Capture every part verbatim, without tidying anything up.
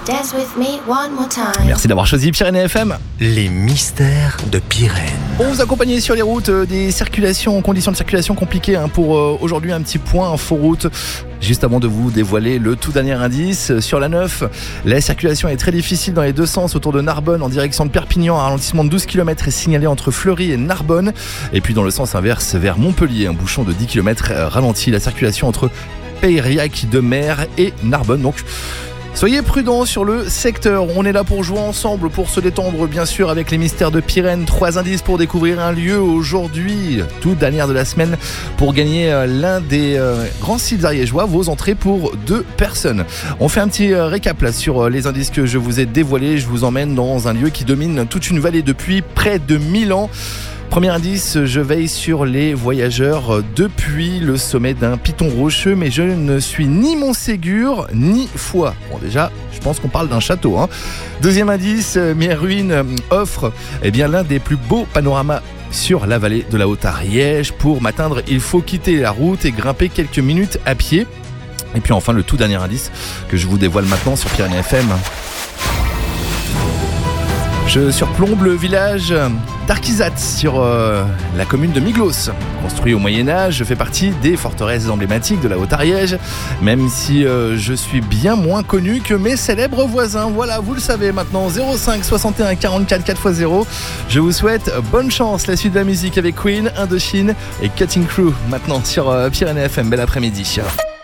Dance with me one more time. Merci d'avoir choisi Pyrénées F M. Les mystères de Pyrène. On vous accompagne sur les routes, euh, des circulations, conditions de circulation compliquées hein, pour euh, aujourd'hui un petit point info route. Juste avant de vous dévoiler le tout dernier indice, sur la neuf, la circulation est très difficile dans les deux sens autour de Narbonne en direction de Perpignan. Un ralentissement de douze kilomètres est signalé entre Fleury et Narbonne. Et puis dans le sens inverse vers Montpellier, un bouchon de dix kilomètres ralentit la circulation entre Peyriac de Mer et Narbonne. Donc soyez prudents sur le secteur. On est là pour jouer ensemble, pour se détendre bien sûr avec les mystères de Pyrène. Trois indices pour découvrir un lieu aujourd'hui, toute dernière de la semaine, pour gagner l'un des euh, grands sites ariégeois, vos entrées pour deux personnes. On fait un petit euh, récap là sur euh, les indices que je vous ai dévoilés. Je vous emmène dans un lieu qui domine toute une vallée depuis près de mille ans. Premier indice, je veille sur les voyageurs depuis le sommet d'un piton rocheux, mais je ne suis ni Montségur ni Foix. Bon déjà, je pense qu'on parle d'un château. Hein. Deuxième indice, mes ruines offrent eh bien, l'un des plus beaux panoramas sur la vallée de la Haute-Ariège. Pour m'atteindre, il faut quitter la route et grimper quelques minutes à pied. Et puis enfin, le tout dernier indice que je vous dévoile maintenant sur Pyrénées F M. Je surplombe le village d'Arquizat sur euh, la commune de Miglos. Construit au Moyen-Âge, je fais partie des forteresses emblématiques de la Haute-Ariège, même si euh, je suis bien moins connu que mes célèbres voisins. Voilà, vous le savez maintenant, zéro cinq soixante et un quarante-quatre quatre fois zéro. Je vous souhaite bonne chance. La suite de la musique avec Queen, Indochine et Cutting Crew maintenant sur euh, Pyrénées F M. Bel après-midi.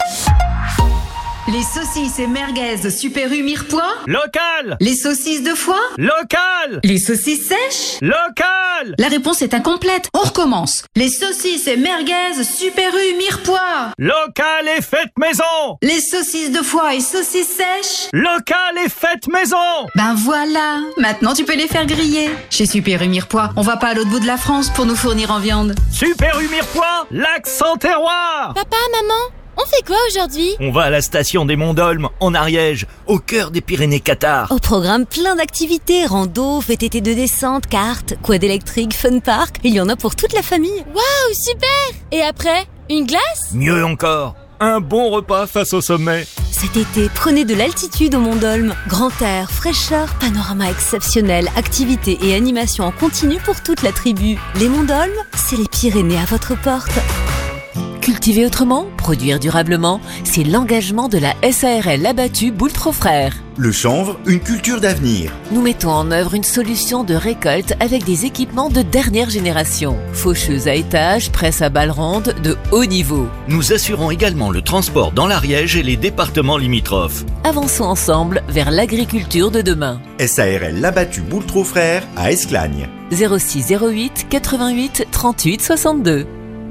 Les saucisses et merguez Super U Mirepoix. Local. Les saucisses de foie. Local. Les saucisses sèches. Local. La réponse est incomplète. On recommence. Les saucisses et merguez Super U Mirepoix. Local et faites maison. Les saucisses de foie et saucisses sèches. Local et faites maison. Ben voilà. Maintenant tu peux les faire griller. Chez Super U Mirepoix, on va pas à l'autre bout de la France pour nous fournir en viande. Super U Mirepoix, l'accent terroir. Papa, maman, on fait quoi aujourd'hui ? On va à la station des Monts d'Olme, en Ariège, au cœur des Pyrénées-Qatar. Au programme, plein d'activités, rando, V T T de descente, cartes, quad électrique, fun park. Il y en a pour toute la famille. Waouh, super ! Et après, une glace ? Mieux encore, un bon repas face au sommet. Cet été, prenez de l'altitude au Mont d'Olme. Grand air, fraîcheur, panorama exceptionnel, activités et animations en continu pour toute la tribu. Les Monts d'Olme, c'est les Pyrénées à votre porte. Cultiver autrement, produire durablement, c'est l'engagement de la S A R L Labattu Boultro Frères. Le chanvre, une culture d'avenir. Nous mettons en œuvre une solution de récolte avec des équipements de dernière génération. Faucheuse à étage, presse à balles rondes, de haut niveau. Nous assurons également le transport dans l'Ariège et les départements limitrophes. Avançons ensemble vers l'agriculture de demain. S A R L Labattu Boultro Frères à Esclagne. zéro six zéro huit quatre-vingt-huit trente-huit soixante-deux.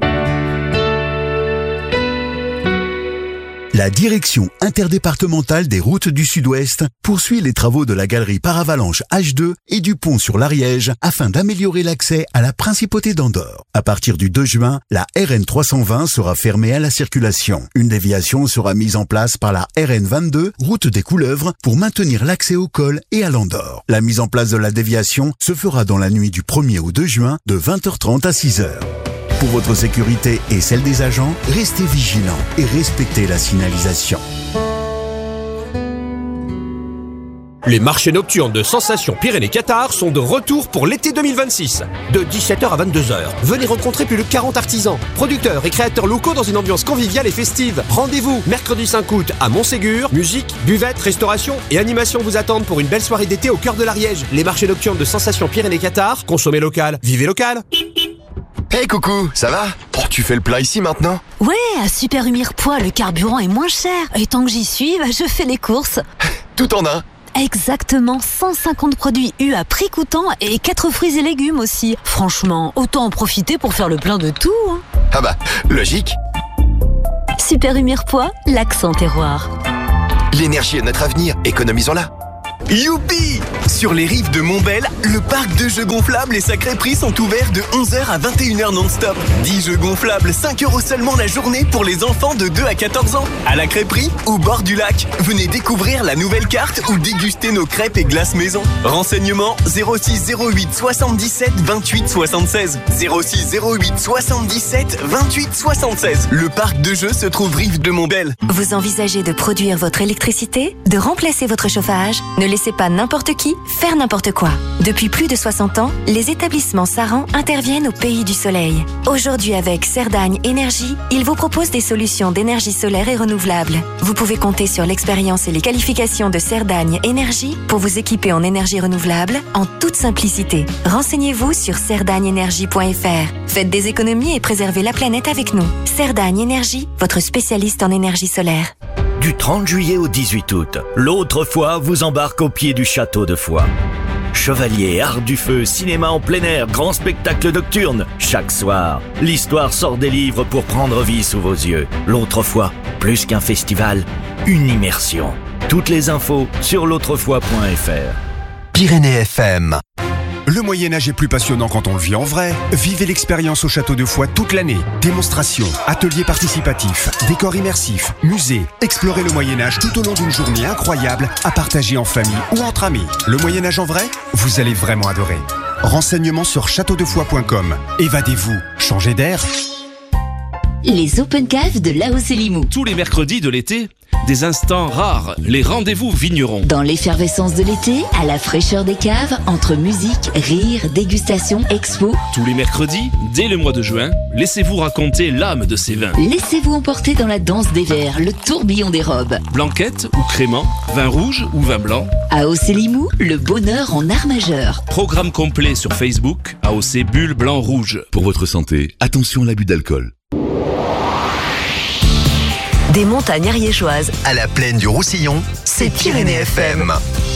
La direction interdépartementale des routes du Sud-Ouest poursuit les travaux de la galerie Paravalanche H deux et du pont sur l'Ariège afin d'améliorer l'accès à la principauté d'Andorre. À partir du deux juin, la R N trois cent vingt sera fermée à la circulation. Une déviation sera mise en place par la R N vingt-deux, route des Couleuvres, pour maintenir l'accès au col et à l'Andorre. La mise en place de la déviation se fera dans la nuit du premier au deux juin de vingt heures trente à six heures. Pour votre sécurité et celle des agents, restez vigilants et respectez la signalisation. Les marchés nocturnes de Sensation Pyrénées-Qatar sont de retour pour l'été deux mille vingt-six. De dix-sept heures à vingt-deux heures, venez rencontrer plus de quarante artisans, producteurs et créateurs locaux dans une ambiance conviviale et festive. Rendez-vous mercredi cinq août à Montségur. Musique, buvette, restauration et animation vous attendent pour une belle soirée d'été au cœur de l'Ariège. Les marchés nocturnes de Sensation Pyrénées-Qatar, consommez local, vivez local. Hey coucou, ça va ? Oh, tu fais le plein ici maintenant ? Ouais, à Super U Mirepoix, le carburant est moins cher. Et tant que j'y suis, bah, je fais les courses. Tout en un ? Exactement, cent cinquante produits U à prix coûtant et quatre fruits et légumes aussi. Franchement, autant en profiter pour faire le plein de tout. Hein. Ah bah, logique. Super U Mirepoix, l'accent terroir. L'énergie est notre avenir, économisons-la. Youpi! Sur les rives de Montbel, le parc de jeux gonflables et sa crêperie sont ouverts de onze heures à vingt et une heures non-stop. dix jeux gonflables, cinq euros seulement la journée pour les enfants de deux à quatorze ans. À la crêperie, au bord du lac, venez découvrir la nouvelle carte ou déguster nos crêpes et glaces maison. Renseignements zéro six zéro huit soixante-dix-sept vingt-huit soixante-seize. zéro six zéro huit soixante-dix-sept vingt-huit soixante-seize. Le parc de jeux se trouve rive de Montbel. Vous envisagez de produire votre électricité ? de remplacer votre chauffage? Ne laissez pas n'importe qui faire n'importe quoi. Depuis plus de soixante ans, les établissements Saran interviennent au pays du soleil. Aujourd'hui, avec Cerdagne Énergie, ils vous proposent des solutions d'énergie solaire et renouvelable. Vous pouvez compter sur l'expérience et les qualifications de Cerdagne Énergie pour vous équiper en énergie renouvelable en toute simplicité. Renseignez-vous sur cerdagne énergie point f r. Faites des économies et préservez la planète avec nous. Cerdagne Énergie, votre spécialiste en énergie solaire. Du trente juillet au dix-huit août, l'autre fois vous embarque au pied du château de Foix. Chevalier, art du feu, cinéma en plein air, grand spectacle nocturne. Chaque soir, l'histoire sort des livres pour prendre vie sous vos yeux. L'autre fois, plus qu'un festival, une immersion. Toutes les infos sur l'autrefois point f r. Pyrénées F M. Le Moyen-Âge est plus passionnant quand on le vit en vrai. Vivez l'expérience au Château de Foix toute l'année. Démonstrations, ateliers participatifs, décors immersifs, musées. Explorez le Moyen-Âge tout au long d'une journée incroyable à partager en famille ou entre amis. Le Moyen-Âge en vrai, vous allez vraiment adorer. Renseignements sur château de foix point com. Évadez-vous, changez d'air. Les Open Cave de Laos et Limoux. Tous les mercredis de l'été, des instants rares, les rendez-vous vignerons. Dans l'effervescence de l'été, à la fraîcheur des caves, entre musique, rire, dégustation, expo. Tous les mercredis, dès le mois de juin, laissez-vous raconter l'âme de ces vins. Laissez-vous emporter dans la danse des verres, le tourbillon des robes. Blanquette ou crément, vin rouge ou vin blanc. A O C Limoux, le bonheur en art majeur. Programme complet sur Facebook, A O C Bulle Blanc Rouge. Pour votre santé, attention à l'abus d'alcool. Des montagnes ariégeoises à la plaine du Roussillon, c'est Pyrénées F M.